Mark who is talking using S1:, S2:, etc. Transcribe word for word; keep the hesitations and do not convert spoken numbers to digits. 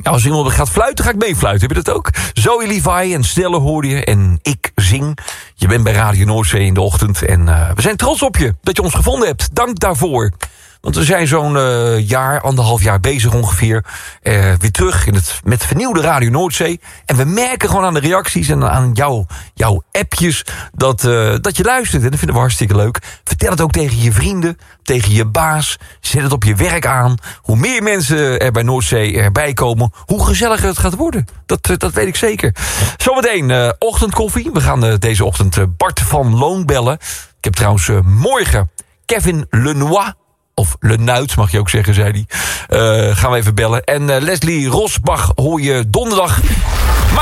S1: Ja, als iemand gaat fluiten, ga ik meefluiten. Heb je dat ook? Zoe Levi en Snelle hoor je en ik zing. Je bent bij Radio Noordzee in de ochtend. En uh, we zijn trots op je dat je ons gevonden hebt. Dank daarvoor. Want we zijn zo'n uh, jaar, anderhalf jaar bezig ongeveer. Uh, weer terug in het, met vernieuwde Radio Noordzee. En we merken gewoon aan de reacties en aan jou, jouw appjes dat, uh, dat je luistert. En dat vinden we hartstikke leuk. Vertel het ook tegen je vrienden, tegen je baas. Zet het op je werk aan. Hoe meer mensen er bij Noordzee erbij komen, hoe gezelliger het gaat worden. Dat, uh, dat weet ik zeker. Zometeen uh, ochtendkoffie. We gaan uh, deze ochtend uh, Bart van Loon bellen. Ik heb trouwens uh, morgen Kevin Lenoir... of Lenuit, mag je ook zeggen, zei hij. Uh, gaan we even bellen. En uh, Leslie Rosbach hoor je donderdag.